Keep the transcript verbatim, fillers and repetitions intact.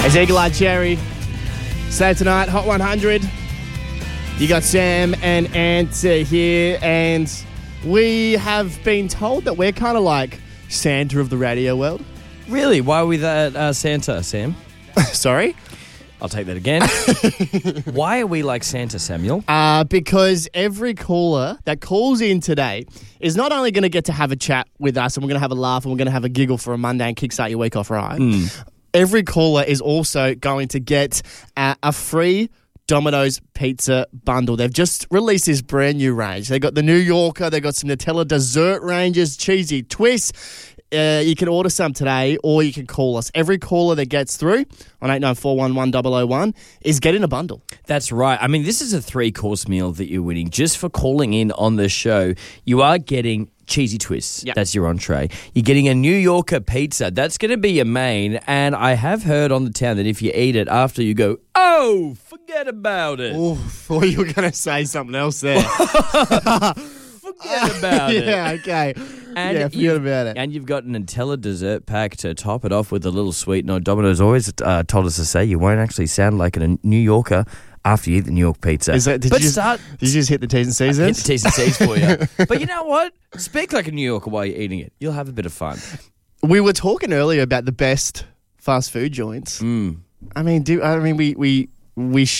It's Eagle Eye Cherry. Save tonight, Hot one hundred. You got Sam and Ant here, and we have been told that we're kind of like Santa of the radio world. Really? Why are we that uh, Santa, Sam? Sorry? I'll take that again. Why are we like Santa, Samuel? Uh, because every caller that calls in today is not only going to get to have a chat with us, and we're going to have a laugh, and we're going to have a giggle for a Monday and kickstart your week off right. Mm. Every caller is also going to get uh, a free Domino's pizza bundle. They've just released this brand new range. They've got the New Yorker, they've got some Nutella dessert ranges, cheesy twists. Uh, you can order some today, or you can call us. Every caller that gets through on eight nine four one one zero zero one is getting a bundle. That's right. I mean, this is a three-course meal that you're winning. Just for calling in on the show, you are getting cheesy twists. Yep. That's your entree. You're getting a New Yorker pizza. That's going to be your main. And I have heard on the town that if you eat it after, you go, oh, forget about it. Oh, thought you were going to say something else there. Forget about it. Yeah, okay. And yeah, forget about it. And you've got an Nutella dessert pack to top it off with a little sweet note. Domino's always uh, told us to say you won't actually sound like a New Yorker after you eat the New York pizza. Is that, did, but you just, start, did you just hit the T's and C's then? Hit the T's and C's for you. But you know what? Speak like a New Yorker while you're eating it. You'll have a bit of fun. We were talking earlier about the best fast food joints. Mm. I mean, do I mean we we we